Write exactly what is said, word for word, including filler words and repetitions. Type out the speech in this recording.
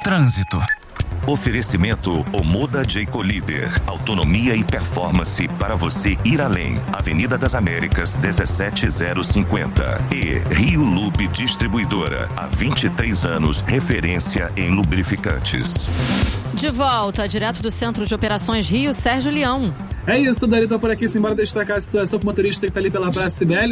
Trânsito. Oferecimento Omoda Jayco Líder. Autonomia e performance para você ir além. Avenida das Américas, dezessete mil cinquenta. E Rio Lube Distribuidora. Há vinte e três anos, referência em lubrificantes. De volta, direto do Centro de Operações Rio, Sérgio Leão. É isso, Dari, tô por aqui, simbora destacar a situação com o motorista que tá ali pela Praça Sibeli.